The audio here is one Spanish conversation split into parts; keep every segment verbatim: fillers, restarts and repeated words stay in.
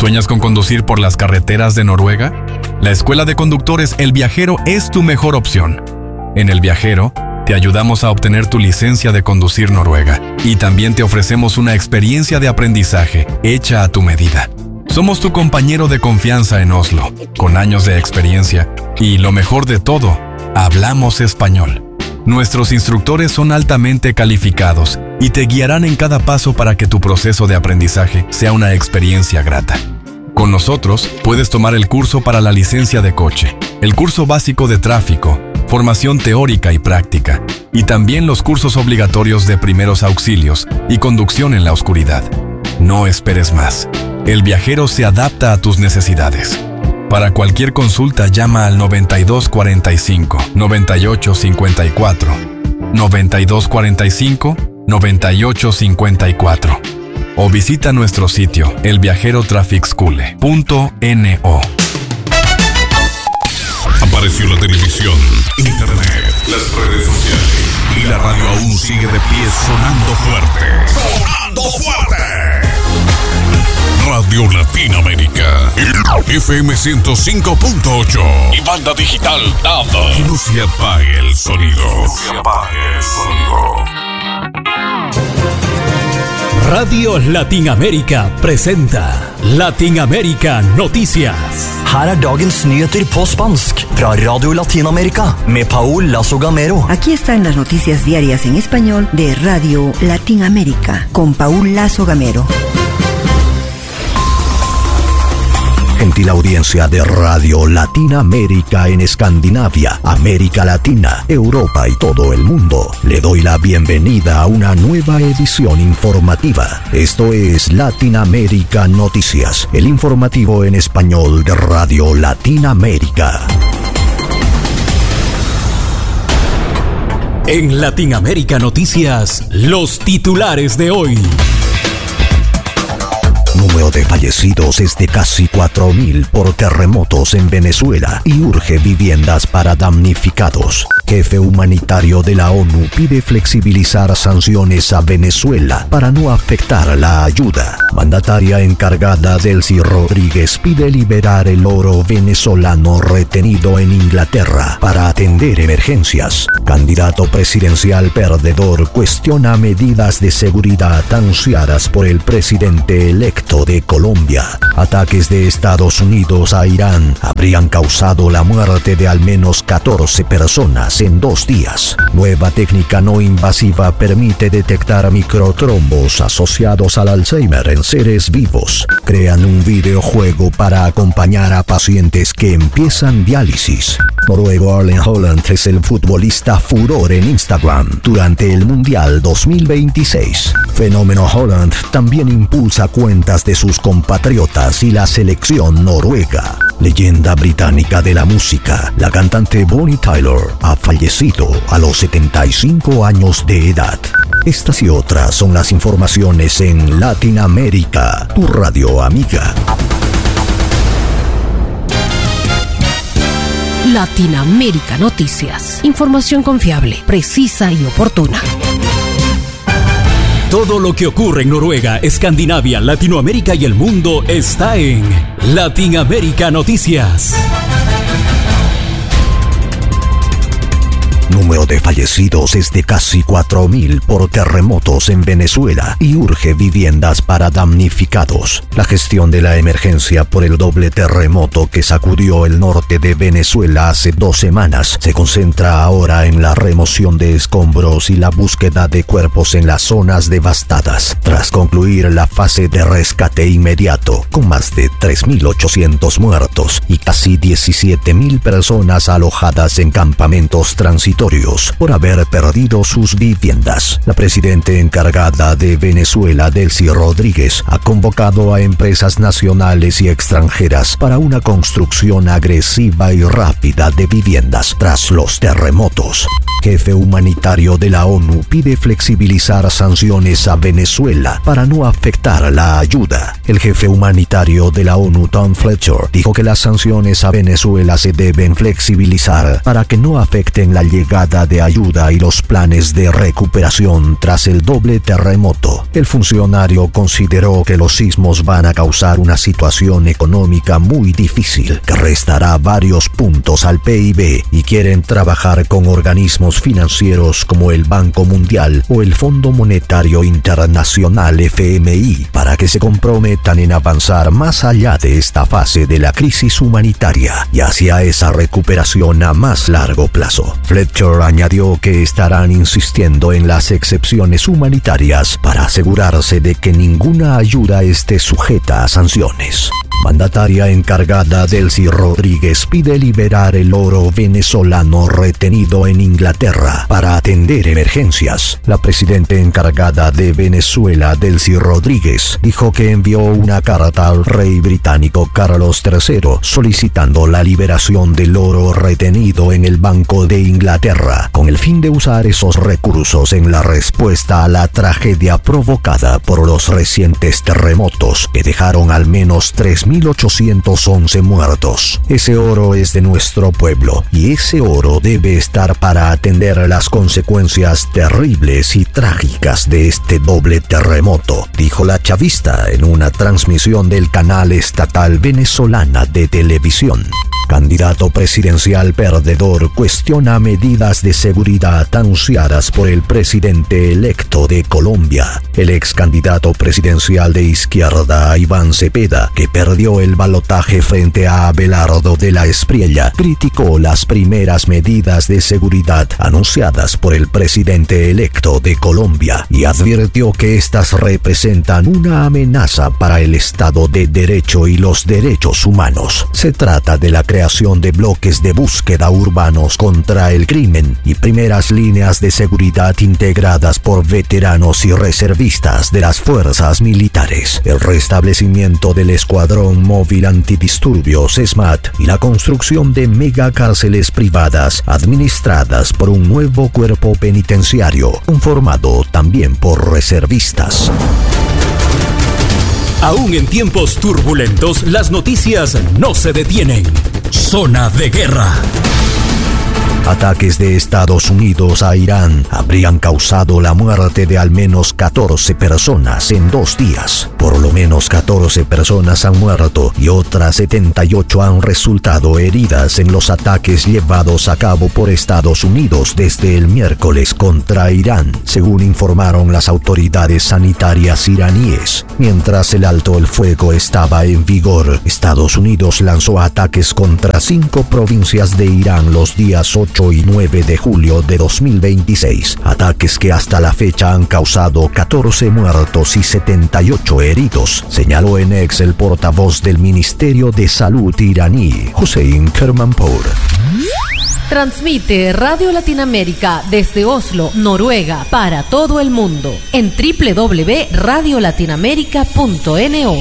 ¿Sueñas con conducir por las carreteras de Noruega? La Escuela de Conductores El Viajero es tu mejor opción. En El Viajero, te ayudamos a obtener tu licencia de conducir noruega y también te ofrecemos una experiencia de aprendizaje hecha a tu medida. Somos tu compañero de confianza en Oslo, con años de experiencia y, lo mejor de todo, hablamos español. Nuestros instructores son altamente calificados y te guiarán en cada paso para que tu proceso de aprendizaje sea una experiencia grata. Con nosotros puedes tomar el curso para la licencia de coche, el curso básico de tráfico, formación teórica y práctica, y también los cursos obligatorios de primeros auxilios y conducción en la oscuridad. No esperes más. El Viajero se adapta a tus necesidades. Para cualquier consulta, llama al noventa y dos cuarenta y cinco, noventa y ocho cincuenta y cuatro, noventa y dos cuarenta y cinco, noventa y ocho cincuenta y cuatro o visita nuestro sitio el viajero traffic school punto no. Apareció la televisión, internet, las redes sociales y la radio aún sigue de pie sonando fuerte. ¡Sonando fuerte! Radio Latinoamérica, F M ciento cinco punto ocho y banda digital D A B. Que no se apague el sonido. Que no se apague el sonido. Radio Latinoamérica presenta Latinoamérica Noticias. Her er dagens nyheter på spansk fra Radio Latinoamérica med Paul Lazo Gamero. Aquí están las noticias diarias en español de Radio Latinoamérica con Paul Lazo Gamero. Gentil audiencia de Radio Latinoamérica en Escandinavia, América Latina, Europa y todo el mundo. Le doy la bienvenida a una nueva edición informativa. Esto es Latinoamérica Noticias, el informativo en español de Radio Latinoamérica. En Latinoamérica Noticias, los titulares de hoy. Número de fallecidos es de casi cuatro mil por terremotos en Venezuela y urge viviendas para damnificados. Jefe humanitario de la ONU pide flexibilizar sanciones a Venezuela para no afectar la ayuda. Mandataria encargada Delcy Rodríguez pide liberar el oro venezolano retenido en Inglaterra para atender emergencias. Candidato presidencial perdedor cuestiona medidas de seguridad anunciadas por el presidente electo de Colombia. Ataques de Estados Unidos a Irán habrían causado la muerte de al menos catorce personas en dos días. Nueva técnica no invasiva permite detectar microtrombos asociados al Alzheimer en seres vivos. Crean un videojuego para acompañar a pacientes que empiezan diálisis. Noruego Erling Haaland es el futbolista furor en Instagram durante el Mundial dos mil veintiséis. Fenómeno Haaland también impulsa cuentas de sus compatriotas y la selección noruega. Leyenda británica de la música, la cantante Bonnie Tyler ha fallecido a los setenta y cinco años de edad. Estas y otras son las informaciones en Latinoamérica, tu radio amiga. Latinoamérica Noticias. Información confiable, precisa y oportuna. Todo lo que ocurre en Noruega, Escandinavia, Latinoamérica y el mundo está en Latinoamérica Noticias. Número de fallecidos es de casi cuatro mil por terremotos en Venezuela y urge viviendas para damnificados. La gestión de la emergencia por el doble terremoto que sacudió el norte de Venezuela hace dos semanas se concentra ahora en la remoción de escombros y la búsqueda de cuerpos en las zonas devastadas, tras concluir la fase de rescate inmediato, con más de tres mil ochocientos muertos y casi diecisiete mil personas alojadas en campamentos transitorios por haber perdido sus viviendas. La presidenta encargada de Venezuela, Delcy Rodríguez, ha convocado a empresas nacionales y extranjeras para una construcción agresiva y rápida de viviendas tras los terremotos. Jefe humanitario de la ONU pide flexibilizar sanciones a Venezuela para no afectar la ayuda. El jefe humanitario de la ONU, Tom Fletcher, dijo que las sanciones a Venezuela se deben flexibilizar para que no afecten la llegada llegada de ayuda y los planes de recuperación tras el doble terremoto. El funcionario consideró que los sismos van a causar una situación económica muy difícil, que restará varios puntos al P I B, y quieren trabajar con organismos financieros como el Banco Mundial o el Fondo Monetario Internacional F M I para que se comprometan en avanzar más allá de esta fase de la crisis humanitaria y hacia esa recuperación a más largo plazo. Fletcher añadió que estarán insistiendo en las excepciones humanitarias para asegurarse de que ninguna ayuda esté sujeta a sanciones. Mandataria encargada Delcy Rodríguez pide liberar el oro venezolano retenido en Inglaterra para atender emergencias. La presidenta encargada de Venezuela, Delcy Rodríguez, dijo que envió una carta al rey británico Carlos tercero solicitando la liberación del oro retenido en el Banco de Inglaterra, con el fin de usar esos recursos en la respuesta a la tragedia provocada por los recientes terremotos que dejaron al menos tres mil ochocientos once muertos. Ese oro es de nuestro pueblo y ese oro debe estar para atender las consecuencias terribles y trágicas de este doble terremoto, dijo la chavista en una transmisión del canal estatal venezolana de televisión. Candidato presidencial perdedor cuestiona medidas de seguridad anunciadas por el presidente electo de Colombia. El ex candidato presidencial de izquierda, Iván Cepeda, que perdió el balotaje frente a Abelardo de la Espriella, criticó las primeras medidas de seguridad anunciadas por el presidente electo de Colombia y advirtió que estas representan una amenaza para el Estado de Derecho y los derechos humanos. Se trata de la creación de bloques de búsqueda urbanos contra el crimen y primeras líneas de seguridad integradas por veteranos y reservistas de las fuerzas militares, el restablecimiento del Escuadrón Móvil Antidisturbios SMAT y la construcción de megacárceles privadas administradas por un nuevo cuerpo penitenciario conformado también por reservistas. Aún en tiempos turbulentos, las noticias no se detienen. Zona de guerra. Ataques de Estados Unidos a Irán habrían causado la muerte de al menos catorce personas en dos días. Por lo menos catorce personas han muerto y otras setenta y ocho han resultado heridas en los ataques llevados a cabo por Estados Unidos desde el miércoles contra Irán, según informaron las autoridades sanitarias iraníes. Mientras el alto el fuego estaba en vigor, Estados Unidos lanzó ataques contra cinco provincias de Irán los días ocho y nueve de julio de dos mil veintiséis, ataques que hasta la fecha han causado catorce muertos y setenta y ocho heridos, señaló en X el portavoz del Ministerio de Salud iraní, Hossein Kermanpour. Transmite Radio Latinoamérica desde Oslo, Noruega, para todo el mundo en doble u doble u doble u punto radio latinoamérica punto no.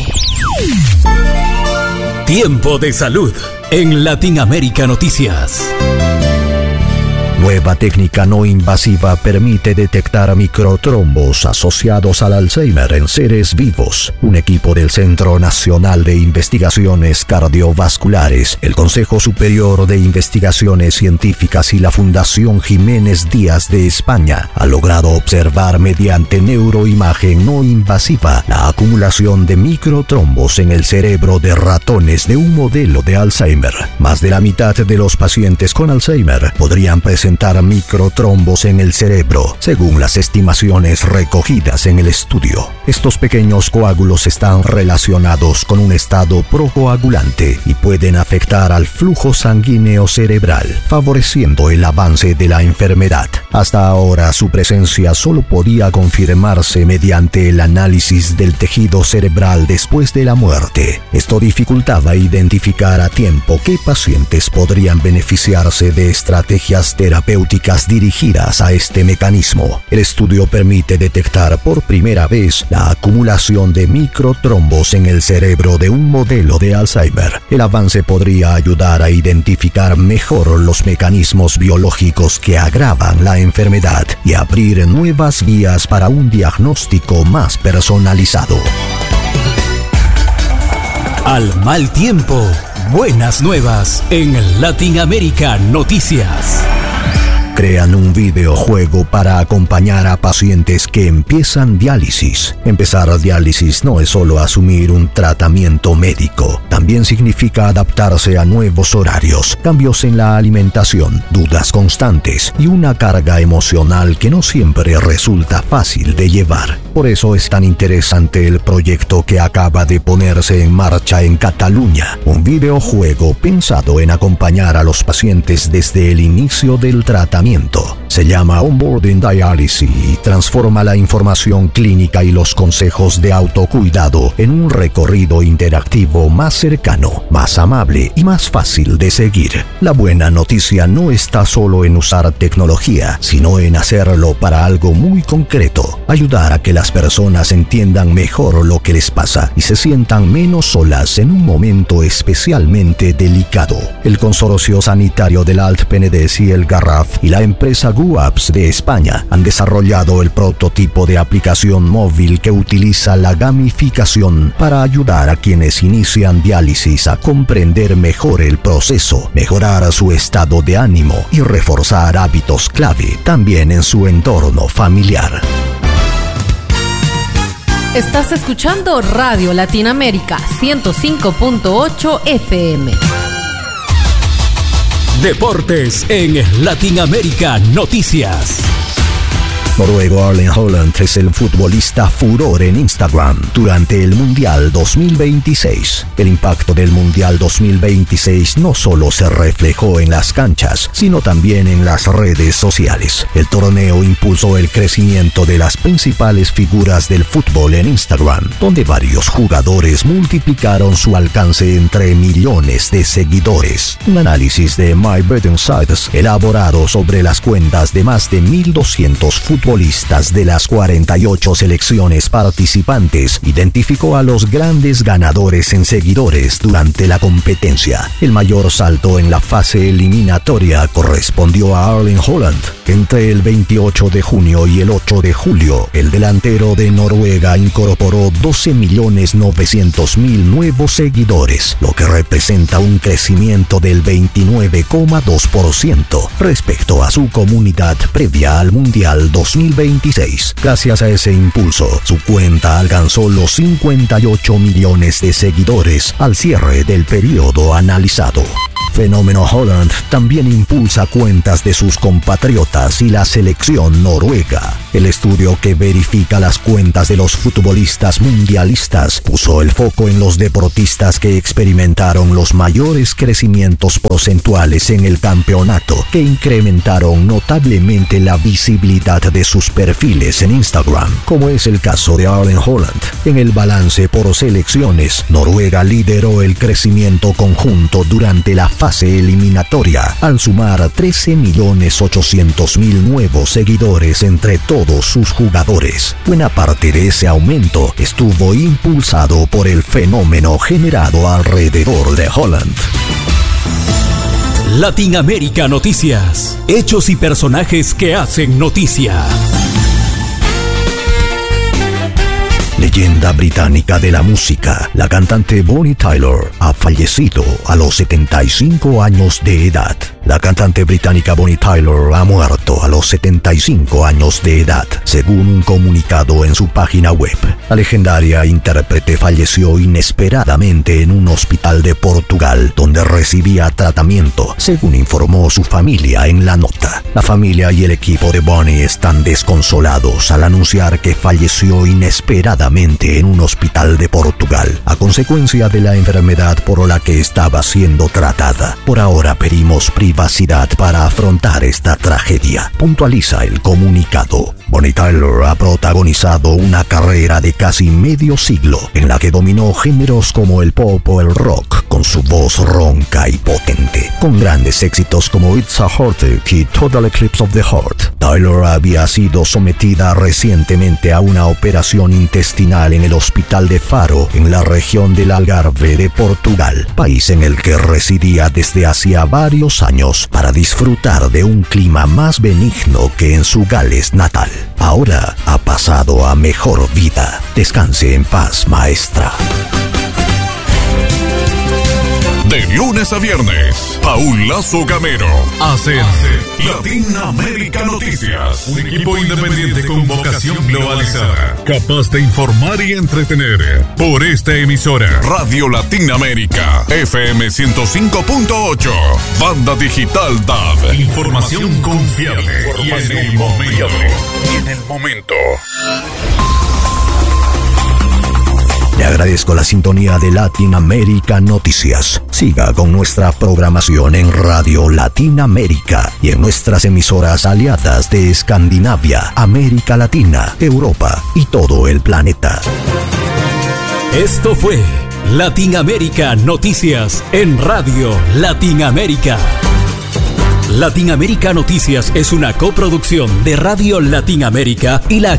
Tiempo de salud en Latinoamérica Noticias. Nueva técnica no invasiva permite detectar microtrombos asociados al Alzheimer en seres vivos. Un equipo del Centro Nacional de Investigaciones Cardiovasculares, el Consejo Superior de Investigaciones Científicas y la Fundación Jiménez Díaz de España ha logrado observar mediante neuroimagen no invasiva la acumulación de microtrombos en el cerebro de ratones de un modelo de Alzheimer. Más de la mitad de los pacientes con Alzheimer podrían presentar microtrombos en el cerebro, según las estimaciones recogidas en el estudio. Estos pequeños coágulos están relacionados con un estado procoagulante y pueden afectar al flujo sanguíneo cerebral, favoreciendo el avance de la enfermedad. Hasta ahora, su presencia solo podía confirmarse mediante el análisis del tejido cerebral después de la muerte. Esto dificultaba identificar a tiempo qué pacientes podrían beneficiarse de estrategias terapéuticas dirigidas a este mecanismo. El estudio permite detectar por primera vez la acumulación de microtrombos en el cerebro de un modelo de Alzheimer. El avance podría ayudar a identificar mejor los mecanismos biológicos que agravan la enfermedad y abrir nuevas vías para un diagnóstico más personalizado. Al mal tiempo, buenas nuevas en Latinoamérica Noticias. crean un videojuego para acompañar a pacientes que empiezan diálisis. Empezar diálisis no es solo asumir un tratamiento médico, también significa adaptarse a nuevos horarios, cambios en la alimentación, dudas constantes y una carga emocional que no siempre resulta fácil de llevar. Por eso es tan interesante el proyecto que acaba de ponerse en marcha en Cataluña, un videojuego pensado en acompañar a los pacientes desde el inicio del tratamiento. Se llama Onboarding Dialysis y transforma la información clínica y los consejos de autocuidado en un recorrido interactivo más cercano, más amable y más fácil de seguir. La buena noticia no está solo en usar tecnología, sino en hacerlo para algo muy concreto, ayudar a que las personas entiendan mejor lo que les pasa y se sientan menos solas en un momento especialmente delicado. El Consorcio Sanitario del Alt Penedès y el Garraf y la empresa GUAPS de España han desarrollado el prototipo de aplicación móvil que utiliza la gamificación para ayudar a quienes inician diálisis a comprender mejor el proceso, mejorar su estado de ánimo y reforzar hábitos clave también en su entorno familiar. Estás escuchando Radio Latinoamérica ciento cinco punto ocho F M. Deportes en Latinoamérica Noticias. Noruego Erling Haaland es el futbolista furor en Instagram durante el Mundial dos mil veintiséis. El impacto del Mundial dos mil veintiséis no solo se reflejó en las canchas, sino también en las redes sociales. El torneo impulsó el crecimiento de las principales figuras del fútbol en Instagram, donde varios jugadores multiplicaron su alcance entre millones de seguidores. Un análisis de My Betting Sites elaborado sobre las cuentas de más de mil doscientos futbolistas de las cuarenta y ocho selecciones participantes identificó a los grandes ganadores en seguidores durante la competencia. El mayor salto en la fase eliminatoria correspondió a Erling Haaland. Entre el veintiocho de junio y el ocho de julio, el delantero de Noruega incorporó doce millones novecientos mil nuevos seguidores, lo que representa un crecimiento del veintinueve coma dos por ciento respecto a su comunidad previa al Mundial dos mil veintiséis. Gracias a ese impulso, su cuenta alcanzó los cincuenta y ocho millones de seguidores al cierre del periodo analizado. Fenómeno Haaland también impulsa cuentas de sus compatriotas y la selección noruega. El estudio que verifica las cuentas de los futbolistas mundialistas puso el foco en los deportistas que experimentaron los mayores crecimientos porcentuales en el campeonato, que incrementaron notablemente la visibilidad de sus perfiles en Instagram, como es el caso de Erling Haaland. En el balance por selecciones, Noruega lideró el crecimiento conjunto durante la fase eliminatoria, al sumar trece millones ochocientos mil nuevos seguidores entre todos sus jugadores. Buena parte de ese aumento estuvo impulsado por el fenómeno generado alrededor de Haaland. Latinoamérica Noticias. Hechos y personajes que hacen noticia. Leyenda británica de la música, la cantante Bonnie Tyler ha fallecido a los setenta y cinco años de edad. La cantante británica Bonnie Tyler ha muerto a los setenta y cinco años de edad, según un comunicado en su página web. La legendaria intérprete falleció inesperadamente en un hospital de Portugal, donde recibía tratamiento, según informó su familia en la nota. La familia y el equipo de Bonnie están desconsolados al anunciar que falleció inesperadamente en un hospital de Portugal, a consecuencia de la enfermedad por la que estaba siendo tratada. Por ahora pedimos privacidad para afrontar esta tragedia, puntualiza el comunicado. Bonnie Tyler ha protagonizado una carrera de casi medio siglo, en la que dominó géneros como el pop o el rock, con su voz ronca y potente, con grandes éxitos como It's a Heartache y Total Eclipse of the Heart. Tyler había sido sometida recientemente a una operación intestinal en el hospital de Faro, en la región del Algarve de Portugal, país en el que residía desde hacía varios años para disfrutar de un clima más benigno que en su Gales natal. Ahora ha pasado a mejor vida. Descanse en paz, maestra. De lunes a viernes, Paul Lazo Gamero hace Latinoamérica Noticias. Un equipo independiente con vocación globalizada, capaz de informar y entretener. Por esta emisora, Radio Latinoamérica, F M ciento cinco punto ocho, banda digital D A B. Información confiable y en el momento. Y en el momento. Le agradezco la sintonía de Latinoamérica Noticias. Siga con nuestra programación en Radio Latinoamérica y en nuestras emisoras aliadas de Escandinavia, América Latina, Europa y todo el planeta. Esto fue Latinoamérica Noticias en Radio Latinoamérica. Latinoamérica Noticias es una coproducción de Radio Latinoamérica y la